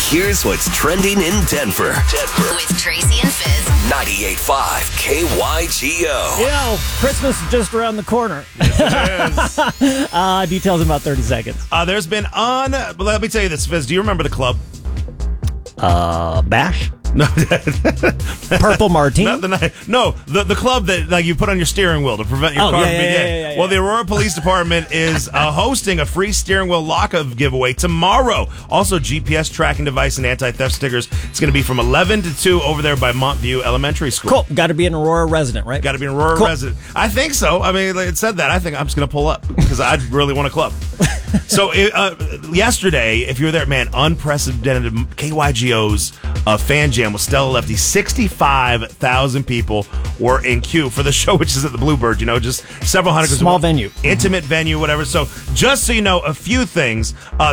Here's what's trending in Denver. With Tracy and Fizz. 98.5 KYGO. You know, Christmas is just around the corner. Yes, it is. Details in about 30 seconds. There's been let me tell you this, Fizz. Do you remember the club? Bash? No, Purple Martini? not the night. No, the club that like you put on your steering wheel to prevent your car from being yeah. Well, the Aurora Police Department is hosting a free steering wheel lockup giveaway tomorrow. Also, GPS tracking device and anti-theft stickers. It's going to be from 11 to 2 over there by Montview Elementary School. Cool. Got to be an Aurora resident, right? Got to be an Aurora resident. I think so. I mean, it said that. I think I'm just going to pull up because I really want a club. So yesterday, if you were there, man, unprecedented KYGO's fan jam with Stella Lefty. 65,000 people were in queue for the show, which is at the Bluebird, just several hundred. Small venue. Intimate venue, whatever. So just so you know, a few things.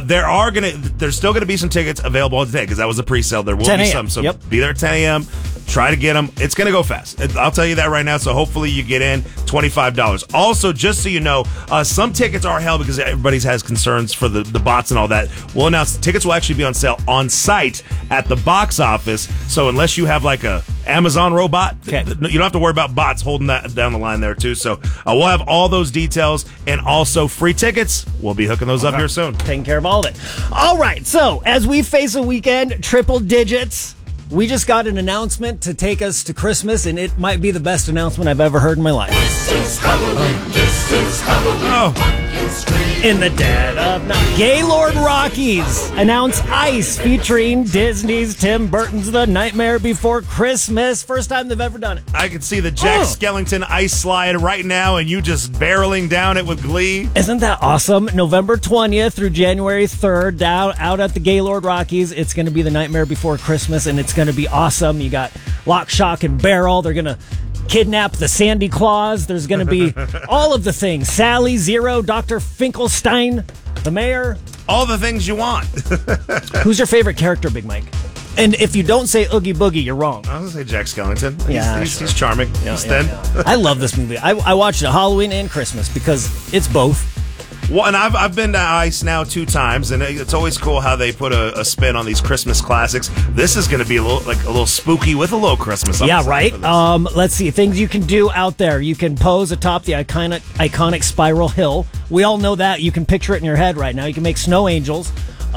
There's still going to be some tickets available today because that was a pre-sale. There will be some. So be there at 10 a.m. Try to get them. It's going to go fast. I'll tell you that right now. So hopefully you get in. $25. Also, just so you know, some tickets are held because everybody has concerns for the bots and all that. We'll announce tickets will actually be on sale on site at the box office. So unless you have like a Amazon robot, you don't have to worry about bots holding that down the line there too. So we'll have all those details and also free tickets. We'll be hooking those up here soon. Taking care of all of it. All right. So as we face a weekend, triple digits. We just got an announcement to take us to Christmas, and it might be the best announcement I've ever heard in my life. This is Halloween. This is Halloween. In the dead of night, Gaylord Rockies announce Ice featuring Disney's Tim Burton's The Nightmare Before Christmas. First time they've ever done it. I can see the Jack Skellington ice slide right now, and you just barreling down it with glee. Isn't that awesome? November 20th through January 3rd, out at the Gaylord Rockies. It's going to be The Nightmare Before Christmas, and it's going to be awesome. You got Lock, Shock, and Barrel. They're going to kidnap the Sandy Claus. There's going to be all of the things. Sally, Zero, Dr. Finkelstein, the mayor. All the things you want. Who's your favorite character, Big Mike? And if you don't say Oogie Boogie, you're wrong. I was going to say Jack Skellington. He's charming. He's thin. I love this movie. I watched it Halloween and Christmas because it's both. Well, and I've been to Ice now 2 times, and it's always cool how they put a spin on these Christmas classics. This is going to be a little spooky with a little Christmas. Yeah, right. Let's see things you can do out there. You can pose atop the iconic Spiral Hill. We all know that. You can picture it in your head right now. You can make snow angels.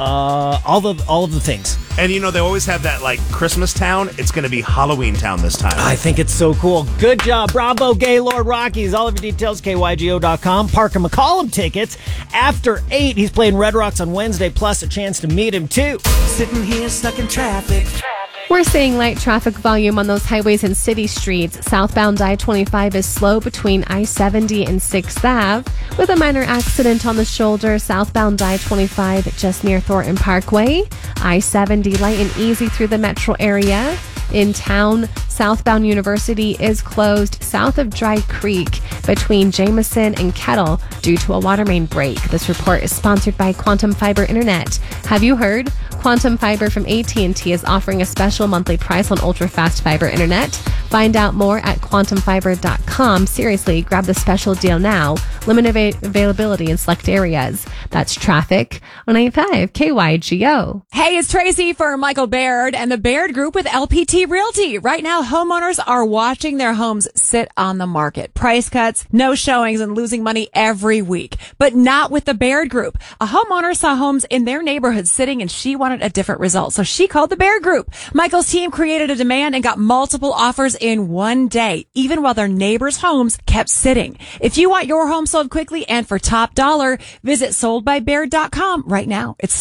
All of the things. And they always have that Christmas town. It's going to be Halloween town this time. I think it's so cool. Good job. Bravo, Gaylord Rockies. All of your details, KYGO.com. Parker McCollum tickets. After 8, he's playing Red Rocks on Wednesday, plus a chance to meet him, too. Sitting here stuck in traffic. We're seeing light traffic volume on those highways and city streets. Southbound I-25 is slow between I-70 and 6th Ave, with a minor accident on the shoulder. Southbound I-25 just near Thornton Parkway. I-70 light and easy through the metro area. In town, southbound University is closed south of Dry Creek between Jameson and Kettle due to a water main break. This report is sponsored by Quantum Fiber Internet. Have you heard? Quantum Fiber from AT&T is offering a special monthly price on ultra-fast fiber internet. Find out more at quantumfiber.com. Seriously, grab the special deal now. Limited availability in select areas. That's traffic on 95 KYGO. Hey, it's Tracy for Michael Baird and the Baird Group with LPT Realty. Right now, homeowners are watching their homes sit on the market. Price cuts, no showings, and losing money every week. But not with the Baird Group. A homeowner saw homes in their neighborhood sitting and she wanted a different result. So she called the Baird Group. Michael's team created a demand and got multiple offers in one day, even while their neighbors' homes kept sitting. If you want your home sold quickly and for top dollar, visit soldbybaird.com right now. It's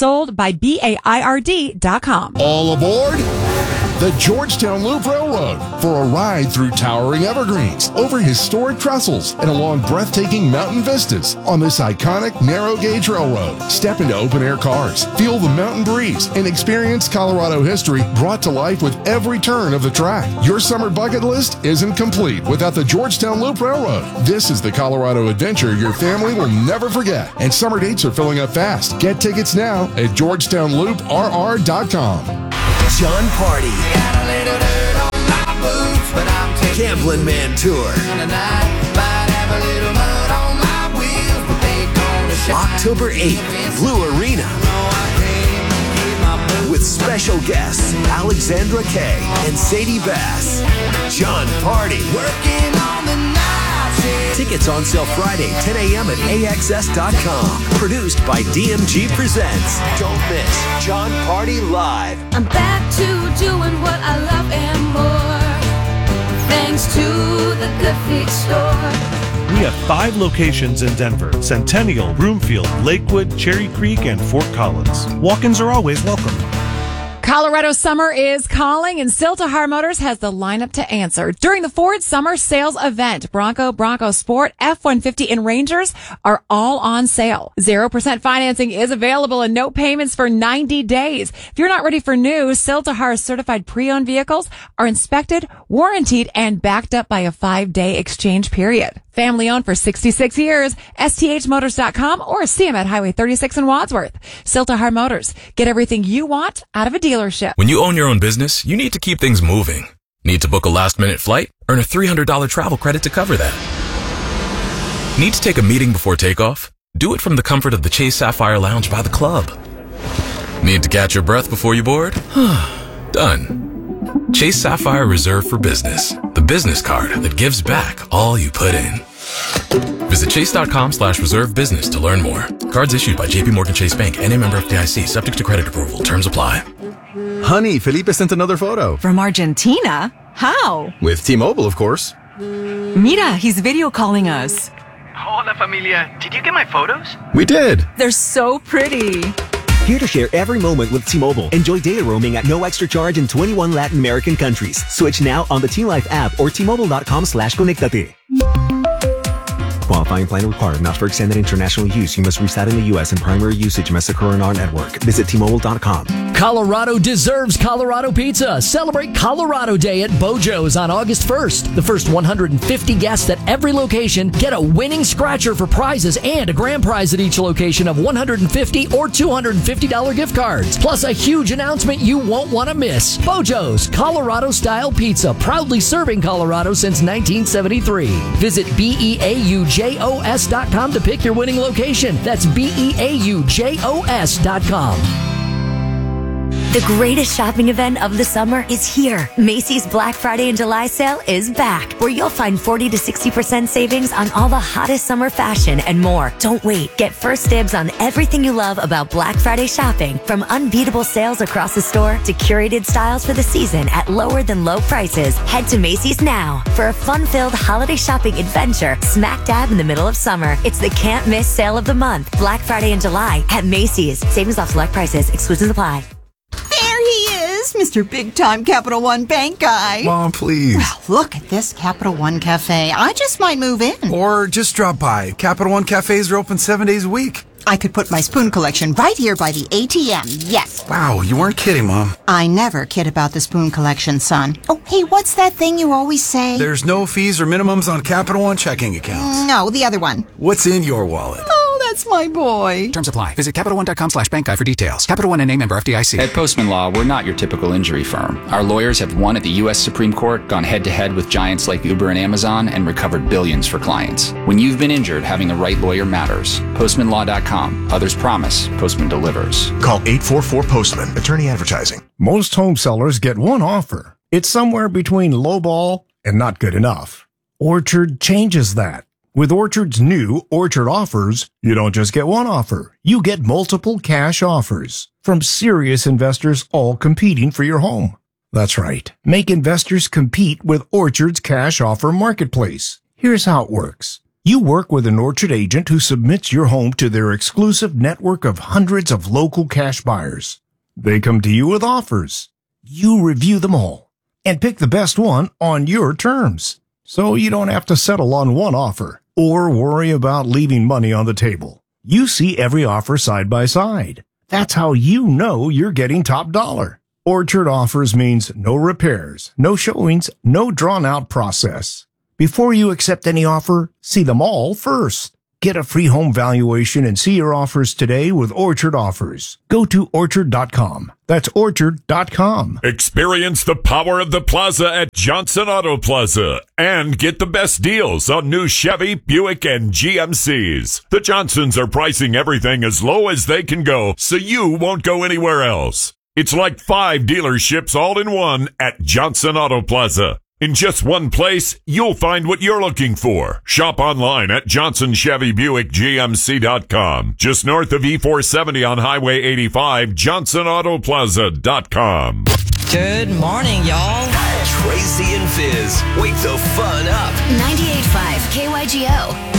soldbybaird.com. All aboard the Georgetown Loop Railroad for a ride through towering evergreens, over historic trestles, and along breathtaking mountain vistas on this iconic narrow gauge railroad. Step into open-air cars, feel the mountain breeze, and experience Colorado history brought to life with every turn of the track. Your summer bucket list isn't complete without the Georgetown Loop Railroad. This is the Colorado adventure your family will never forget, and summer dates are filling up fast. Get tickets now at GeorgetownLoopRR.com. John Party. Gamblin' Man Tour. October 8th, Blue Arena. With special special guests Alexandra Kay and Sadie Bass. John Party. Working on the night shift. Tickets on sale Friday, 10 a.m. at AXS.com. Produced by DMG Presents. Don't miss John Party Live. I'm back to doing what I love and more. Thanks to the Good Feet store. We have 5 locations in Denver: Centennial, Broomfield, Lakewood, Cherry Creek, and Fort Collins. Walk-ins are always welcome. Colorado summer is calling, and Siltahar Motors has the lineup to answer. During the Ford Summer Sales Event, Bronco Sport, F-150, and Rangers are all on sale. 0% financing is available and no payments for 90 days. If you're not ready for new, Siltahar certified pre-owned vehicles are inspected, warranted, and backed up by a 5-day exchange period. Family owned for 66 years. STHmotors.com or see them at Highway 36 in Wadsworth. Siltahar Motors. Get everything you want out of a dealership. When you own your own business, you need to keep things moving. Need to book a last-minute flight? Earn a $300 travel credit to cover that. Need to take a meeting before takeoff? Do it from the comfort of the Chase Sapphire Lounge by the club. Need to catch your breath before you board? Done. Chase Sapphire Reserve for Business, the business card that gives back all you put in. Visit chase.com/reserve business to learn more. Cards issued by JPMorgan Chase Bank, N.A. member FDIC, subject to credit approval. Terms apply. Honey, Felipe sent another photo. From Argentina? How? With T-Mobile, of course. Mira, he's video calling us. Hola, familia. Did you get my photos? We did. They're so pretty. Here to share every moment with T-Mobile. Enjoy data roaming at no extra charge in 21 Latin American countries. Switch now on the T-Life app or T-Mobile.com/conectate. Qualifying plan required. Not for extended international use. You must reside in the U.S. and primary usage must occur on our network. Visit T-Mobile.com. Colorado deserves Colorado pizza. Celebrate Colorado Day at Bojo's on August 1st. The first 150 guests at every location get a winning scratcher for prizes and a grand prize at each location of $150 or $250 gift cards. Plus a huge announcement you won't want to miss. Bojo's, Colorado-style pizza, proudly serving Colorado since 1973. Visit BEAUJOS.com to pick your winning location. That's BEAUJOS.com. The greatest shopping event of the summer is here. Macy's Black Friday and July sale is back, where you'll find 40 to 60% savings on all the hottest summer fashion and more. Don't wait. Get first dibs on everything you love about Black Friday shopping, from unbeatable sales across the store to curated styles for the season at lower than low prices. Head to Macy's now for a fun-filled holiday shopping adventure smack dab in the middle of summer. It's the can't miss sale of the month. Black Friday and July at Macy's. Savings off select prices. Exclusions apply. There he is, Mr. Big Time Capital One Bank guy. Mom, please. Well, look at this Capital One Cafe. I just might move in. Or just drop by. Capital One cafes are open 7 days a week. I could put my spoon collection right here by the ATM, yes. Wow, you weren't kidding, Mom. I never kid about the spoon collection, son. Oh, hey, what's that thing you always say? There's no fees or minimums on Capital One checking accounts. No, the other one. What's in your wallet? Oh, that's my boy. Terms apply. Visit CapitalOne.com/bankguy for details. Capital One NA, member FDIC. At Postman Law, we're not your typical injury firm. Our lawyers have won at the U.S. Supreme Court, gone head-to-head with giants like Uber and Amazon, and recovered billions for clients. When you've been injured, having the right lawyer matters. PostmanLaw.com. Others promise. Postman delivers. Call 844-POSTMAN. Attorney Advertising. Most home sellers get one offer. It's somewhere between lowball and not good enough. Orchard changes that. With Orchard's new Orchard Offers, you don't just get one offer. You get multiple cash offers from serious investors, all competing for your home. That's right. Make investors compete with Orchard's cash offer marketplace. Here's how it works. You work with an Orchard agent who submits your home to their exclusive network of hundreds of local cash buyers. They come to you with offers. You review them all and pick the best one on your terms. So you don't have to settle on one offer or worry about leaving money on the table. You see every offer side by side. That's how you know you're getting top dollar. Orchard Offers means no repairs, no showings, no drawn-out process. Before you accept any offer, see them all first. Get a free home valuation and see your offers today with Orchard Offers. Go to Orchard.com. That's Orchard.com. Experience the power of the plaza at Johnson Auto Plaza and get the best deals on new Chevy, Buick, and GMCs. The Johnsons are pricing everything as low as they can go, so you won't go anywhere else. It's like 5 dealerships all in one at Johnson Auto Plaza. In just one place, you'll find what you're looking for. Shop online at JohnsonChevyBuickGMC.com. Just north of E470 on Highway 85, JohnsonAutoplaza.com. Good morning, y'all. Tracy and Fizz, wake the fun up. 98.5 KYGO.